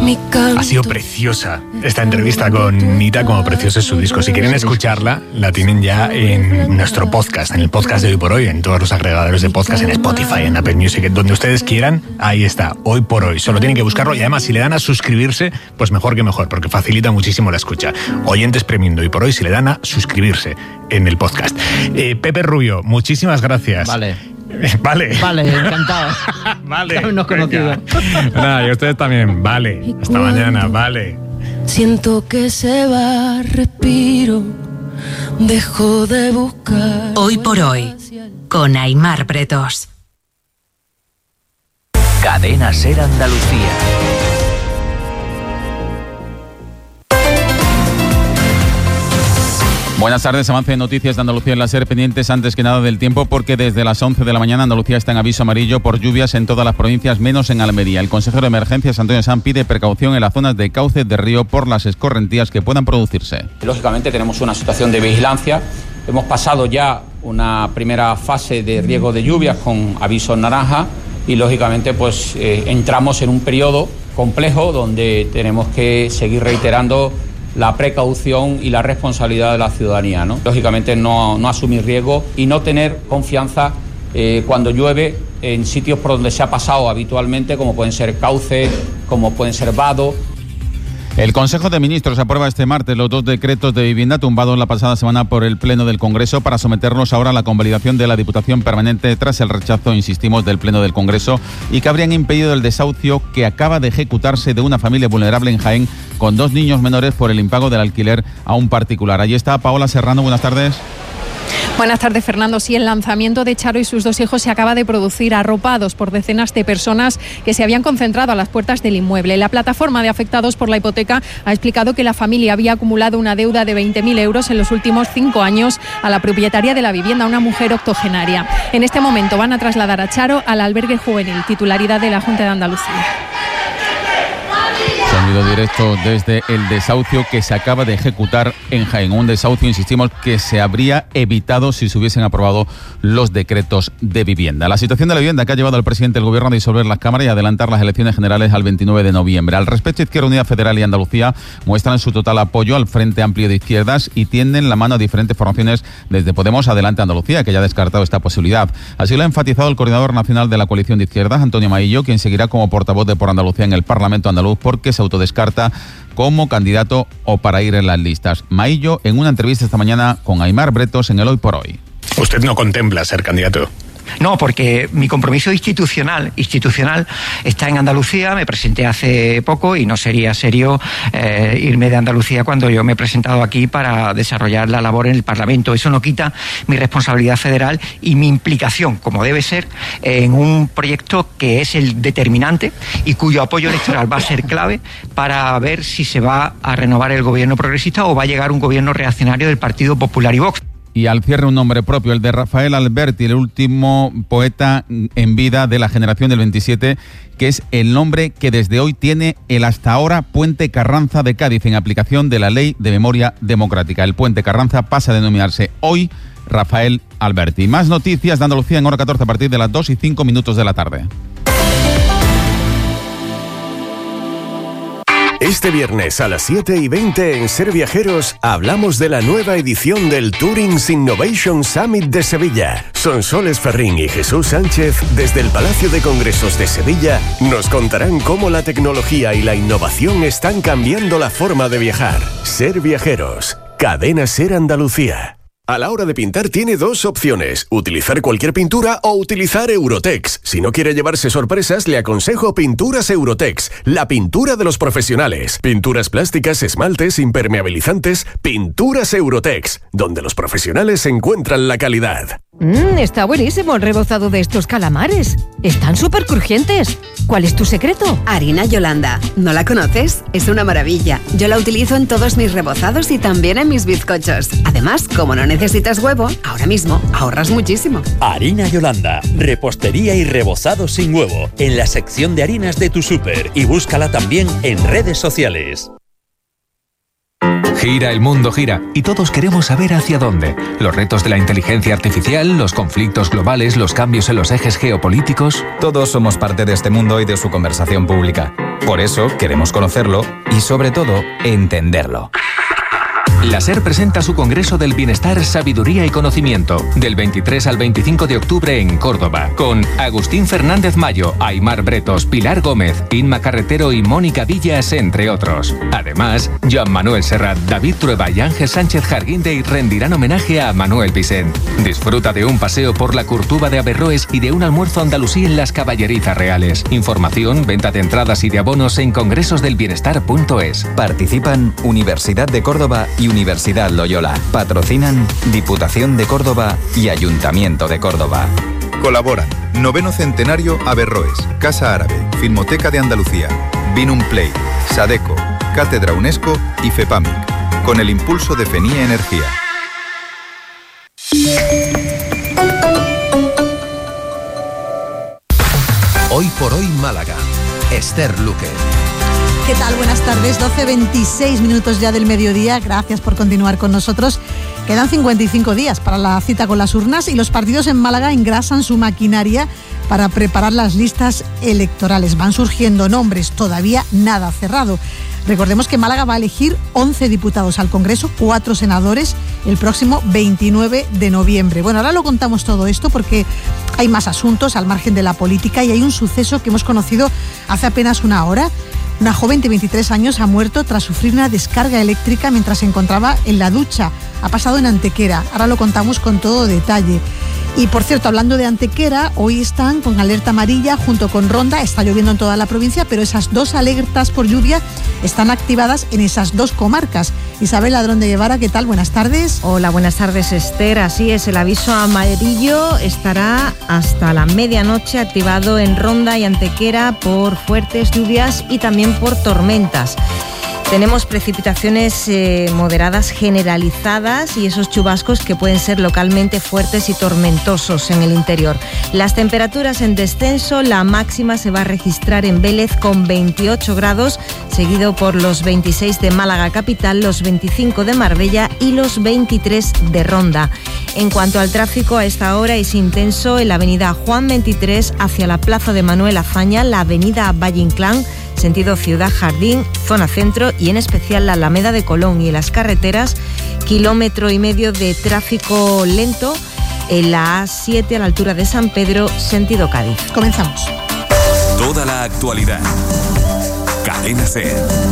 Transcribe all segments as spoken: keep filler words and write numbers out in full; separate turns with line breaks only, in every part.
Ha sido preciosa esta entrevista con Nita, como precioso es su disco. Si quieren escucharla, la tienen ya en nuestro podcast, en el podcast de Hoy por Hoy, en todos los agregadores de podcast, en Spotify, en Apple Music, donde ustedes quieran. Ahí está, Hoy por Hoy. Solo tienen que buscarlo y además si le dan a suscribirse, pues mejor que mejor, porque facilita muchísimo la escucha. Oyentes premium de Hoy por Hoy, si le dan a suscribirse en el podcast. Eh, Pepe Rubio, muchísimas gracias.
Vale.
Vale.
Vale, encantado.
Vale.
Habernos conocido.
Nada, y ustedes también. Vale. Hasta mañana. Vale.
Siento que se va, respiro, dejo de buscar.
Hoy por Hoy, con Aimar Bretos.
Cadena Ser Andalucía.
Buenas tardes, avance de noticias de Andalucía en la SER, pendientes antes que nada del tiempo porque desde las once de la mañana Andalucía está en aviso amarillo por lluvias en todas las provincias menos en Almería. El consejero de Emergencias, Antonio Sanz, pide precaución en las zonas de cauce de río por las escorrentías que puedan producirse.
Lógicamente tenemos una situación de vigilancia. Hemos pasado ya una primera fase de riesgo de lluvias con aviso naranja y lógicamente pues eh, entramos en un periodo complejo donde tenemos que seguir reiterando la precaución y la responsabilidad de la ciudadanía, ¿no? Lógicamente no, no asumir riesgo y no tener confianza eh, cuando llueve en sitios por donde se ha pasado habitualmente, como pueden ser cauces, como pueden ser vados.
El Consejo de Ministros aprueba este martes los dos decretos de vivienda tumbados la pasada semana por el Pleno del Congreso para someterlos ahora a la convalidación de la Diputación Permanente tras el rechazo, insistimos, del Pleno del Congreso y que habrían impedido el desahucio que acaba de ejecutarse de una familia vulnerable en Jaén con dos niños menores por el impago del alquiler a un particular. Allí está Paola Serrano, buenas tardes.
Buenas tardes, Fernando. Sí, el lanzamiento de Charo y sus dos hijos se acaba de producir, arropados por decenas de personas que se habían concentrado a las puertas del inmueble. La plataforma de afectados por la hipoteca ha explicado que la familia había acumulado una deuda de veinte mil euros en los últimos cinco años a la propietaria de la vivienda, una mujer octogenaria. En este momento van a trasladar a Charo al albergue juvenil, titularidad de la Junta de Andalucía.
Sonido directo desde el desahucio que se acaba de ejecutar en Jaén. Un desahucio, insistimos, que se habría evitado si se hubiesen aprobado los decretos de vivienda. La situación de la vivienda que ha llevado al presidente del Gobierno a disolver las cámaras y adelantar las elecciones generales al veintinueve de noviembre. Al respecto, Izquierda Unida Federal y Andalucía muestran su total apoyo al Frente Amplio de Izquierdas y tienden la mano a diferentes formaciones desde Podemos Adelante Andalucía, que ya ha descartado esta posibilidad. Así lo ha enfatizado el coordinador nacional de la coalición de izquierdas, Antonio Maillo, quien seguirá como portavoz de Por Andalucía en el Parlamento andaluz porque se autodescarta como candidato o para ir en las listas. Maillo en una entrevista esta mañana con Aimar Bretos en el Hoy por Hoy.
¿Usted no contempla ser candidato?
No, porque mi compromiso institucional institucional está en Andalucía. Me presenté hace poco y no sería serio eh, irme de Andalucía cuando yo me he presentado aquí para desarrollar la labor en el Parlamento. Eso no quita mi responsabilidad federal y mi implicación, como debe ser, en un proyecto que es el determinante y cuyo apoyo electoral va a ser clave para ver si se va a renovar el gobierno progresista o va a llegar un gobierno reaccionario del Partido Popular y Vox.
Y al cierre un nombre propio, el de Rafael Alberti, el último poeta en vida de la generación del veintisiete, que es el nombre que desde hoy tiene el hasta ahora Puente Carranza de Cádiz, en aplicación de la Ley de Memoria Democrática. El Puente Carranza pasa a denominarse hoy Rafael Alberti. Más noticias de Andalucía en hora catorce a partir de las dos y cinco minutos de la tarde.
Este viernes a las siete y veinte en Ser Viajeros hablamos de la nueva edición del Tourings Innovation Summit de Sevilla. Sonsoles Ferrín y Jesús Sánchez, desde el Palacio de Congresos de Sevilla, nos contarán cómo la tecnología y la innovación están cambiando la forma de viajar. Ser Viajeros, Cadena Ser Andalucía. A la hora de pintar tiene dos opciones, utilizar cualquier pintura o utilizar Eurotex. Si no quiere llevarse sorpresas, le aconsejo Pinturas Eurotex, la pintura de los profesionales. Pinturas plásticas, esmaltes, impermeabilizantes, Pinturas Eurotex, donde los profesionales encuentran la calidad.
Mmm, está buenísimo el rebozado de estos calamares. Están súper crujientes. ¿Cuál es tu secreto?
Harina Yolanda. ¿No la conoces? Es una maravilla. Yo la utilizo en todos mis rebozados y también en mis bizcochos. Además, como no necesitas huevo, ahora mismo ahorras muchísimo.
Harina Yolanda. Repostería y rebozado sin huevo. En la sección de harinas de tu súper. Y búscala también en redes sociales.
Gira, el mundo gira, y todos queremos saber hacia dónde. Los retos de la inteligencia artificial, los conflictos globales, los cambios en los ejes geopolíticos.
Todos somos parte de este mundo y de su conversación pública. Por eso queremos conocerlo y, sobre todo, entenderlo.
La SER presenta su Congreso del Bienestar, Sabiduría y Conocimiento del veintitrés al veinticinco de octubre en Córdoba, con Agustín Fernández Mayo, Aimar Bretos, Pilar Gómez, Inma Carretero y Mónica Villas, entre otros. Además, Joan Manuel Serrat, David Trueba y Ángel Sánchez Jarguindey rendirán homenaje a Manuel Vicent. Disfruta de un paseo por la Curtuba de Averroes y de un almuerzo andalusí en las Caballerizas Reales. Información, venta de entradas y de abonos en congresos del bienestar punto es.
Participan Universidad de Córdoba y Universidad Loyola. Patrocinan Diputación de Córdoba y Ayuntamiento de Córdoba.
Colaboran Noveno Centenario Averroes, Casa Árabe, Filmoteca de Andalucía, Binum Play, Sadeco, Cátedra UNESCO y FEPAMIC, con el impulso de FENIE Energía.
Hoy por hoy Málaga. Esther Luque.
¿Qué tal? Buenas tardes, doce veintiséis minutos ya del mediodía. Gracias por continuar con nosotros. Quedan cincuenta y cinco días para la cita con las urnas y los partidos en Málaga engrasan su maquinaria para preparar las listas electorales. Van surgiendo nombres, todavía nada cerrado. Recordemos que Málaga va a elegir once diputados al Congreso, cuatro senadores, el próximo veintinueve de noviembre. Bueno, ahora lo contamos todo esto porque hay más asuntos al margen de la política y hay un suceso que hemos conocido hace apenas una hora. Una joven de veintitrés años ha muerto tras sufrir una descarga eléctrica mientras se encontraba en la ducha. Ha pasado en Antequera. Ahora lo contamos con todo detalle. Y por cierto, hablando de Antequera, hoy están con alerta amarilla junto con Ronda. Está lloviendo en toda la provincia, pero esas dos alertas por lluvia están activadas en esas dos comarcas. Isabel Ladrón de Guevara, ¿qué tal? Buenas tardes.
Hola, buenas tardes, Esther. Así es, el aviso amarillo estará hasta la medianoche activado en Ronda y Antequera por fuertes lluvias y también por tormentas. Tenemos precipitaciones eh, moderadas generalizadas y esos chubascos que pueden ser localmente fuertes y tormentosos en el interior. Las temperaturas en descenso, la máxima se va a registrar en Vélez con veintiocho grados, seguido por los veintiséis de Málaga capital, los veinticinco de Marbella y los veintitrés de Ronda. En cuanto al tráfico, a esta hora es intenso en la avenida Juan veintitrés hacia la plaza de Manuel Azaña, la avenida Valle Inclán, sentido Ciudad Jardín, zona centro y en especial la Alameda de Colón y en las carreteras, kilómetro y medio de tráfico lento en la A siete a la altura de San Pedro, sentido Cádiz.
Comenzamos.
Toda la actualidad. Cadena SER.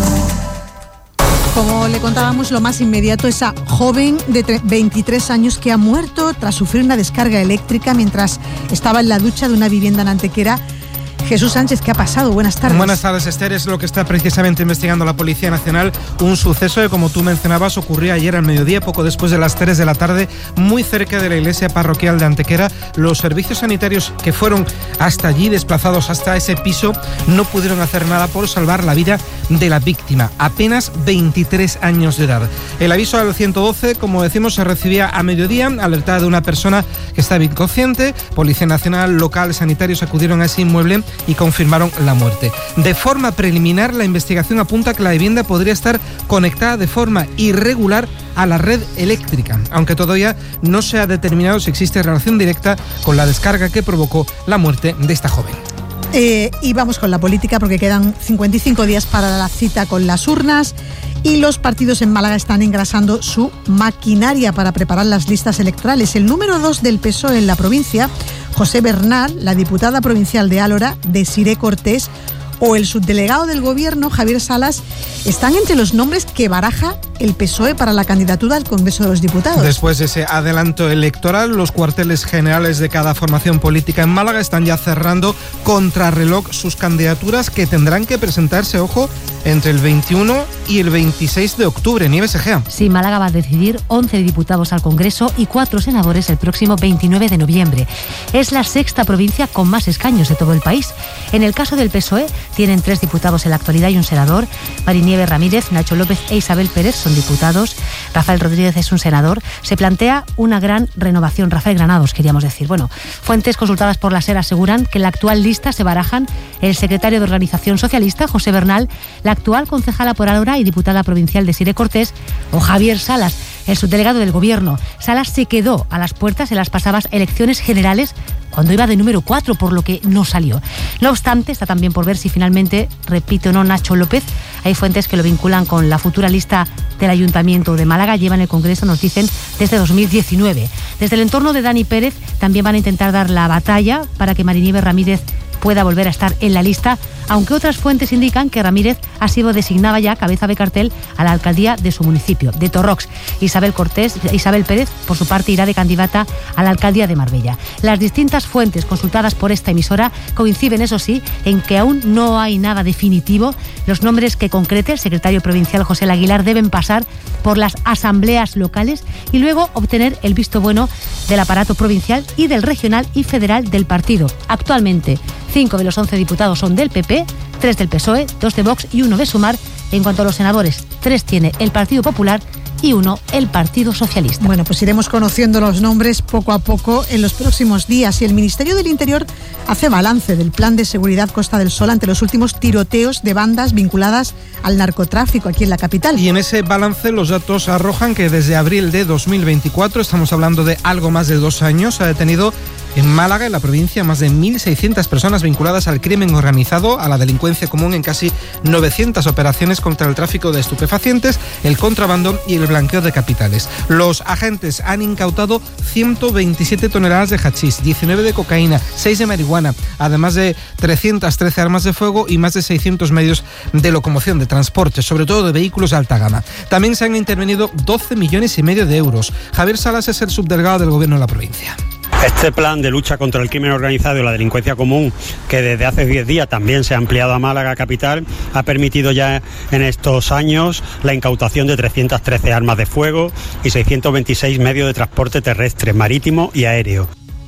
Como le contábamos, lo más inmediato, esa joven de veintitrés años que ha muerto tras sufrir una descarga eléctrica mientras estaba en la ducha de una vivienda en Antequera. Jesús Sánchez, ¿qué ha pasado? Buenas tardes.
Buenas tardes, Esther. Es lo que está precisamente investigando la Policía Nacional. Un suceso que, como tú mencionabas, ocurrió ayer al mediodía, poco después de las tres de la tarde, muy cerca de la iglesia parroquial de Antequera. Los servicios sanitarios que fueron hasta allí, desplazados hasta ese piso, no pudieron hacer nada por salvar la vida de la víctima, apenas veintitrés años de edad. El aviso al ciento doce, como decimos, se recibía a mediodía, alertada de una persona que estaba inconsciente. Policía Nacional, local, sanitarios acudieron a ese inmueble y confirmaron la muerte. De forma preliminar, la investigación apunta que la vivienda podría estar conectada de forma irregular a la red eléctrica, aunque todavía no se ha determinado si existe relación directa con la descarga que provocó la muerte de esta joven.
Eh, y vamos con la política porque quedan cincuenta y cinco días para la cita con las urnas y los partidos en Málaga están engrasando su maquinaria para preparar las listas electorales. El número dos del P S O E en la provincia, José Bernal, la diputada provincial de Álora, Desiré Cortés, o el subdelegado del Gobierno, Javier Salas, están entre los nombres que baraja el P S O E para la candidatura al Congreso de los Diputados.
Después de ese adelanto electoral, los cuarteles generales de cada formación política en Málaga están ya cerrando contrarreloj sus candidaturas que tendrán que presentarse, ojo, entre el veintiuno y el veintiséis de octubre. Nieves Egea.
Sí, Málaga va a decidir once diputados al Congreso y cuatro senadores el próximo veintinueve de noviembre. Es la sexta provincia con más escaños de todo el país. En el caso del P S O E, tienen tres diputados en la actualidad y un senador. Marinieves Ramírez, Nacho López e Isabel Pérez son diputados, Rafael Rodríguez es un senador. Se plantea una gran renovación. Rafael Granados, queríamos decir. Bueno, fuentes consultadas por la SER aseguran que en la actual lista se barajan el secretario de Organización Socialista, José Bernal, la actual concejala por ahora y diputada provincial Desiré Cortés, o Javier Salas, el subdelegado del Gobierno. Salas se quedó a las puertas en las pasadas elecciones generales cuando iba de número cuatro, por lo que no salió. No obstante, está también por ver si finalmente repite o no Nacho López. Hay fuentes que lo vinculan con la futura lista del Ayuntamiento de Málaga. Lleva en el Congreso, nos dicen, desde dos mil diecinueve. Desde el entorno de Dani Pérez también van a intentar dar la batalla para que Marinieves Ramírez pueda volver a estar en la lista, aunque otras fuentes indican que Ramírez ha sido designada ya cabeza de cartel a la alcaldía de su municipio, de Torrox. Isabel Cortés, Isabel Pérez, por su parte, irá de candidata a la alcaldía de Marbella. Las distintas fuentes consultadas por esta emisora coinciden, eso sí, en que aún no hay nada definitivo. Los nombres que concrete el secretario provincial José Aguilar deben pasar por las asambleas locales y luego obtener el visto bueno del aparato provincial y del regional y federal del partido. Actualmente, cinco de los once diputados son del P P, tres del P S O E, dos de Vox y uno de Sumar. En cuanto a los senadores, tres tiene el Partido Popular y uno el Partido Socialista.
Bueno, pues iremos conociendo los nombres poco a poco en los próximos días. Y el Ministerio del Interior hace balance del Plan de Seguridad Costa del Sol ante los últimos tiroteos de bandas vinculadas al narcotráfico aquí en la capital.
Y en ese balance los datos arrojan que desde abril de dos mil veinticuatro, estamos hablando de algo más de dos años, se ha detenido en Málaga, en la provincia, más de mil seiscientas personas vinculadas al crimen organizado, a la delincuencia común, en casi novecientas operaciones contra el tráfico de estupefacientes, el contrabando y el blanqueo de capitales. Los agentes han incautado ciento veintisiete toneladas de hachís, diecinueve de cocaína, seis de marihuana, además de trescientas trece armas de fuego y más de seiscientos medios de locomoción, de transporte, sobre todo de vehículos de alta gama. También se han intervenido doce millones y medio de euros. Javier Salas es el subdelegado del Gobierno de la provincia.
Este plan de lucha contra el crimen organizado y la delincuencia común, que desde hace diez días también se ha ampliado a Málaga capital, ha permitido ya en estos años la incautación de trescientas trece armas de fuego y seiscientos veintiséis medios de transporte terrestre, marítimo y aéreo.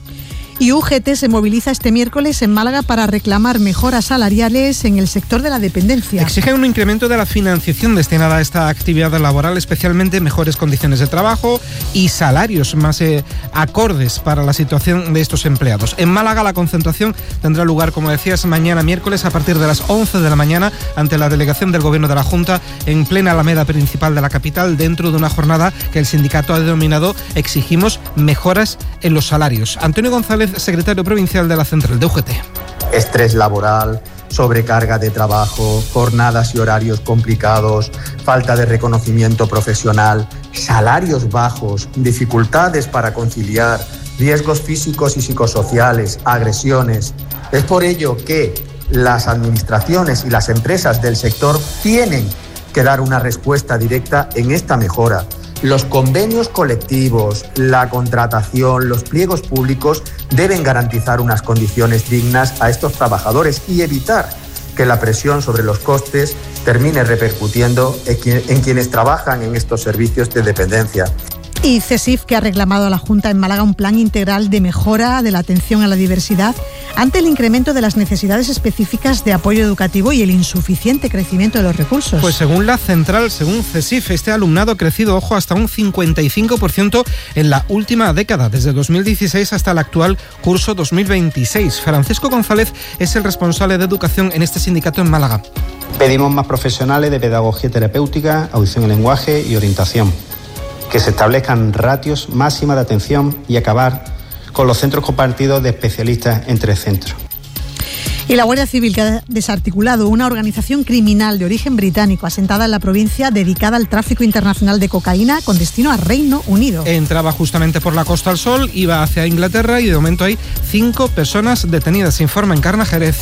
Y U G T se moviliza este miércoles en Málaga para reclamar mejoras salariales en el sector de la dependencia.
Exigen un incremento de la financiación destinada a esta actividad laboral, especialmente mejores condiciones de trabajo y salarios más eh, acordes para la situación de estos empleados. En Málaga la concentración tendrá lugar, como decías, mañana miércoles a partir de las once de la mañana ante la delegación del Gobierno de la Junta en plena alameda principal de la capital, dentro de una jornada que el sindicato ha denominado Exigimos mejoras en los salarios. Antonio González, secretario provincial de la central de U G T.
Estrés laboral, sobrecarga de trabajo, jornadas y horarios complicados, falta de reconocimiento profesional, salarios bajos, dificultades para conciliar, riesgos físicos y psicosociales, agresiones. Es por ello que las administraciones y las empresas del sector tienen que dar una respuesta directa en esta mejora. Los convenios colectivos, la contratación, los pliegos públicos deben garantizar unas condiciones dignas a estos trabajadores y evitar que la presión sobre los costes termine repercutiendo en quienes trabajan en estos servicios de dependencia.
Y CESIF, que ha reclamado a la Junta en Málaga un plan integral de mejora de la atención a la diversidad ante el incremento de las necesidades específicas de apoyo educativo y el insuficiente crecimiento de los recursos.
Pues según la central, según CESIF, este alumnado ha crecido, ojo, hasta un cincuenta y cinco por ciento en la última década, desde dos mil dieciséis hasta el actual curso dos mil veintiséis. Francisco González es el responsable de educación en este sindicato en Málaga.
Pedimos más profesionales de pedagogía terapéutica, audición y lenguaje y orientación. Que se establezcan ratios máximas de atención y acabar con los centros compartidos de especialistas entre centros.
Y la Guardia Civil, que ha desarticulado una organización criminal de origen británico asentada en la provincia dedicada al tráfico internacional de cocaína con destino a Reino Unido.
Entraba justamente por la Costa del Sol, iba hacia Inglaterra y de momento hay cinco personas detenidas, se informa en Encarna Jerez.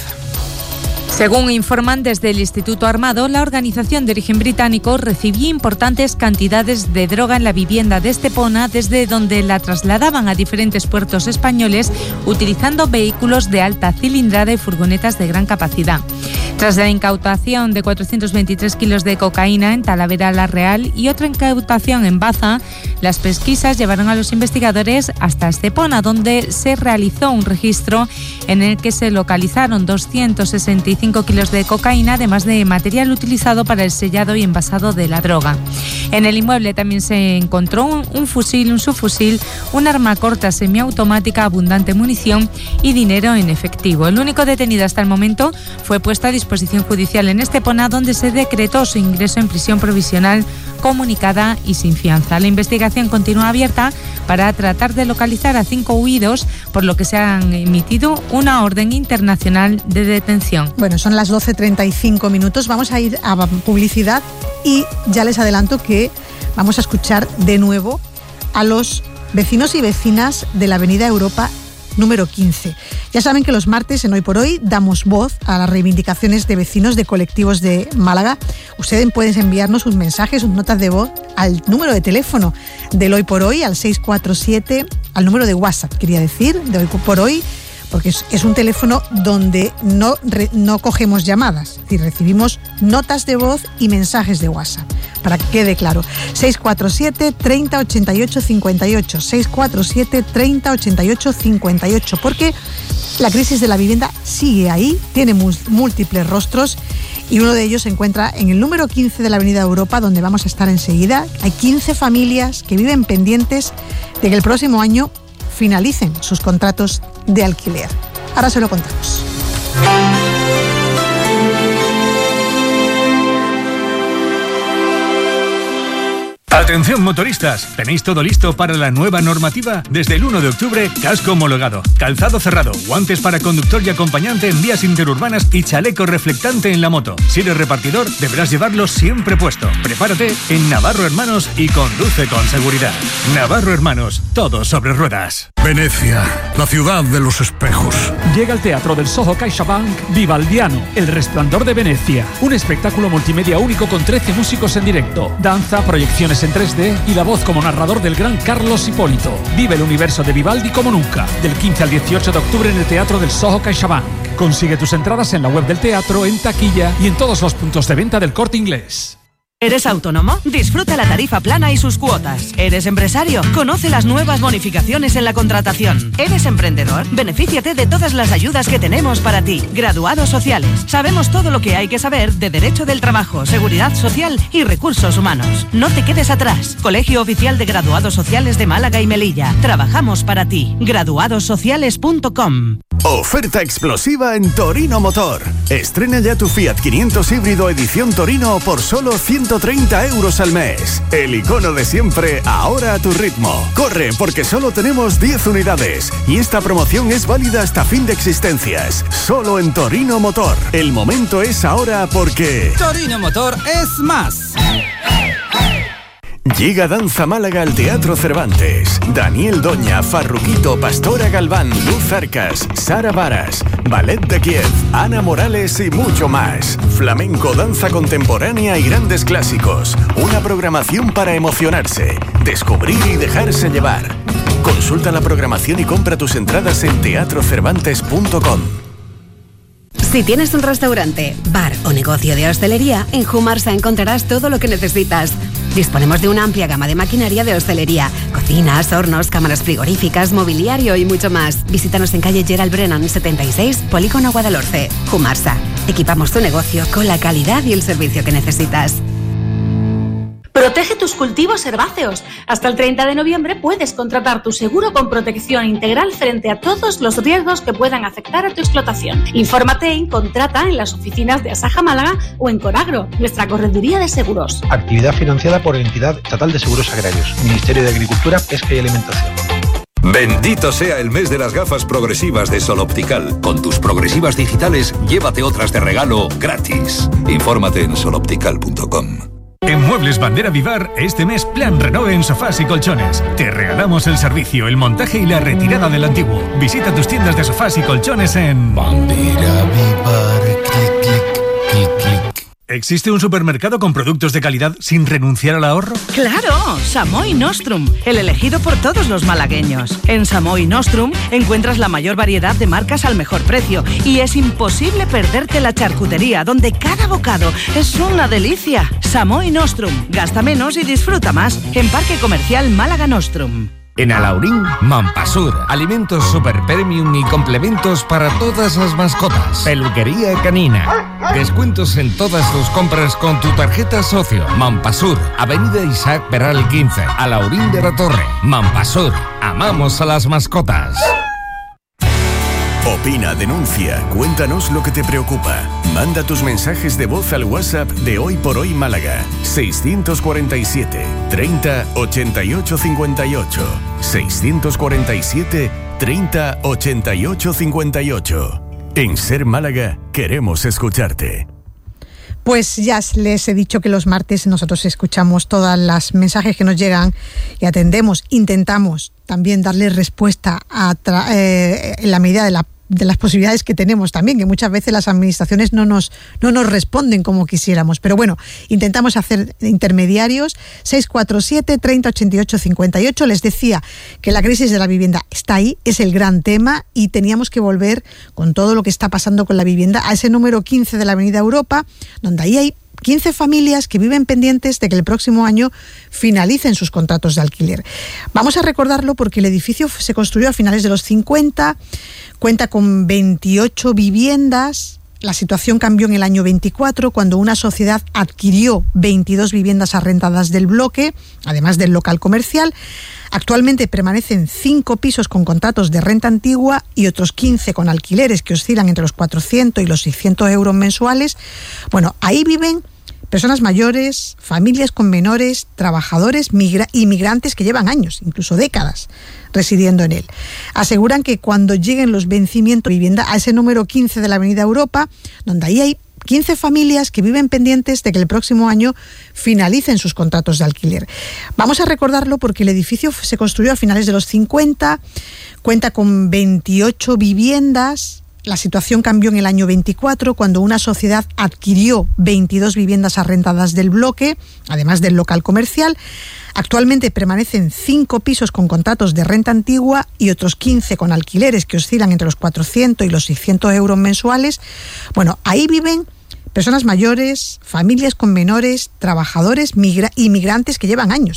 Según informan desde el Instituto Armado, la organización de origen británico recibía importantes cantidades de droga en la vivienda de Estepona, desde donde la trasladaban a diferentes puertos españoles utilizando vehículos de alta cilindrada y furgonetas de gran capacidad. Tras la incautación de cuatrocientos veintitrés kilos de cocaína en Talavera la Real y otra incautación en Baza, las pesquisas llevaron a los investigadores hasta Estepona, donde se realizó un registro en el que se localizaron doscientos sesenta y cinco cinco kilos de cocaína, además de material utilizado para el sellado y envasado de la droga. En el inmueble también se encontró un, un fusil, un subfusil, un arma corta semiautomática, abundante munición y dinero en efectivo. El único detenido hasta el momento fue puesto a disposición judicial en Estepona, donde se decretó su ingreso en prisión provisional comunicada y sin fianza. La investigación continúa abierta para tratar de localizar a cinco huidos, por lo que se han emitido una orden internacional de detención.
Bueno, son las doce treinta y cinco minutos. Vamos a ir a publicidad y ya les adelanto que vamos a escuchar de nuevo a los vecinos y vecinas de la Avenida Europa número quince. Ya saben que los martes en Hoy por Hoy damos voz a las reivindicaciones de vecinos de colectivos de Málaga. Ustedes pueden enviarnos sus mensajes, sus notas de voz al número de teléfono del Hoy por Hoy, al seis cuatro siete, al número de WhatsApp, quería decir, de Hoy por Hoy, porque es, es un teléfono donde no, re, no cogemos llamadas, es decir, recibimos notas de voz y mensajes de WhatsApp, para que quede claro. seis cuatro siete, treinta, ochenta y ocho, cincuenta y ocho, seis cuatro siete, treinta, ochenta y ocho, cincuenta y ocho, porque la crisis de la vivienda sigue ahí, tiene múltiples rostros y uno de ellos se encuentra en el número quince de la Avenida Europa, donde vamos a estar enseguida. Hay quince familias que viven pendientes de que el próximo año finalicen sus contratos de alquiler. Ahora se lo contamos.
Atención motoristas, ¿tenéis todo listo para la nueva normativa? Desde el uno de octubre, casco homologado, calzado cerrado, guantes para conductor y acompañante en vías interurbanas y chaleco reflectante en la moto. Si eres repartidor, deberás llevarlo siempre puesto. Prepárate en Navarro Hermanos y conduce con seguridad. Navarro Hermanos, todo sobre ruedas.
Venecia, la ciudad de los espejos.
Llega al Teatro del Soho CaixaBank Vivaldiano, El Resplandor de Venecia. Un espectáculo multimedia único con trece músicos en directo, danza, proyecciones en tres D y la voz como narrador del gran Carlos Hipólito. Vive el universo de Vivaldi como nunca. Del quince al dieciocho de octubre en el Teatro del Soho CaixaBank. Consigue tus entradas en la web del teatro, en taquilla y en todos los puntos de venta del Corte Inglés.
¿Eres autónomo? Disfruta la tarifa plana y sus cuotas. ¿Eres empresario? Conoce las nuevas bonificaciones en la contratación. ¿Eres emprendedor? Benefíciate de todas las ayudas que tenemos para ti. Graduados sociales. Sabemos todo lo que hay que saber de Derecho del Trabajo, Seguridad Social y Recursos Humanos. No te quedes atrás. Colegio Oficial de Graduados Sociales de Málaga y Melilla. Trabajamos para ti. graduados sociales punto com.
Oferta explosiva en Torino Motor. Estrena ya tu Fiat quinientos híbrido edición Torino por solo ciento treinta euros al mes. El icono de siempre, ahora a tu ritmo. Corre, porque solo tenemos diez unidades y esta promoción es válida hasta fin de existencias. Solo en Torino Motor. El momento es ahora porque...
Torino Motor es más.
Llega Danza Málaga al Teatro Cervantes. Daniel Doña, Farruquito, Pastora Galván, Luz Arcas, Sara Varas, Ballet de Kiev, Ana Morales y mucho más. Flamenco, danza contemporánea y grandes clásicos. Una programación para emocionarse, descubrir y dejarse llevar. Consulta la programación y compra tus entradas en teatro cervantes punto com.
Si tienes un restaurante, bar o negocio de hostelería, en Jumarsa encontrarás todo lo que necesitas. Disponemos de una amplia gama de maquinaria de hostelería, cocinas, hornos, cámaras frigoríficas, mobiliario y mucho más. Visítanos en calle Gerald Brennan setenta y seis, Polígono Guadalhorce. Jumarsa. Equipamos tu negocio con la calidad y el servicio que necesitas.
Protege tus cultivos herbáceos. Hasta el treinta de noviembre puedes contratar tu seguro con protección integral frente a todos los riesgos que puedan afectar a tu explotación. Infórmate en Contrata en las oficinas de Asaja Málaga o en Coragro, nuestra correduría de seguros.
Actividad financiada por el Entidad Estatal de Seguros Agrarios, Ministerio de Agricultura, Pesca y Alimentación.
Bendito sea el mes de las gafas progresivas de Sol Optical. Con tus progresivas digitales, llévate otras de regalo gratis. Infórmate en sol optical punto com.
En Muebles Bandera Vivar, este mes plan renove en sofás y colchones. Te regalamos el servicio, el montaje y la retirada del antiguo. Visita tus tiendas de sofás y colchones en Bandera Vivar. Clic, clic, clic, clic. ¿Existe un supermercado con productos de calidad sin renunciar al ahorro?
¡Claro! Samoy Nostrum, el elegido por todos los malagueños. En Samoy Nostrum encuentras la mayor variedad de marcas al mejor precio y es imposible perderte la charcutería, donde cada bocado es una delicia. Samoy Nostrum, gasta menos y disfruta más en Parque Comercial Málaga Nostrum.
En Alaurín, Mampasur. Alimentos super premium y complementos para todas las mascotas. Peluquería canina. Descuentos en todas tus compras con tu tarjeta socio. Mampasur. Avenida Isaac Peral quince. Alaurín de la Torre. Mampasur. Amamos a las mascotas.
Opina, denuncia, cuéntanos lo que te preocupa. Manda tus mensajes de voz al WhatsApp de Hoy por Hoy Málaga. seiscientos cuarenta y siete, treinta, ochenta y ocho, cincuenta y ocho. seiscientos cuarenta y siete, treinta, ochenta y ocho, cincuenta y ocho. En Ser Málaga queremos escucharte.
Pues ya les he dicho que los martes nosotros escuchamos todas las mensajes que nos llegan y atendemos, intentamos también darle respuesta a tra- eh, en la medida de la de las posibilidades que tenemos también, que muchas veces las administraciones no nos, no nos responden como quisiéramos. Pero bueno, intentamos hacer intermediarios. seis cuatro siete, treinta, ochenta y ocho, cincuenta y ocho. Les decía que la crisis de la vivienda está ahí, es el gran tema y teníamos que volver con todo lo que está pasando con la vivienda a ese número quince de la Avenida Europa, donde ahí hay quince familias que viven pendientes de que el próximo año finalicen sus contratos de alquiler. Vamos a recordarlo porque el edificio se construyó a finales de los cincuenta, cuenta con veintiocho viviendas. La situación cambió en el año veinticuatro, cuando una sociedad adquirió veintidós viviendas arrendadas del bloque, además del local comercial. Actualmente permanecen cinco pisos con contratos de renta antigua y otros quince con alquileres que oscilan entre los cuatrocientos y los seiscientos euros mensuales. Bueno, ahí viven personas mayores, familias con menores, trabajadores, migra- inmigrantes que llevan años, incluso décadas, residiendo en él. Aseguran que cuando lleguen los vencimientos de vivienda a ese número quince de la Avenida Europa, donde ahí hay quince familias que viven pendientes de que el próximo año finalicen sus contratos de alquiler. Vamos a recordarlo porque el edificio se construyó a finales de los cincuenta, cuenta con veintiocho viviendas. La situación cambió en el año veinticuatro, cuando una sociedad adquirió veintidós viviendas arrendadas del bloque, además del local comercial. Actualmente permanecen cinco pisos con contratos de renta antigua y otros quince con alquileres que oscilan entre los cuatrocientos y los seiscientos euros mensuales. Bueno, ahí viven personas mayores, familias con menores, trabajadores, migra- inmigrantes que llevan años,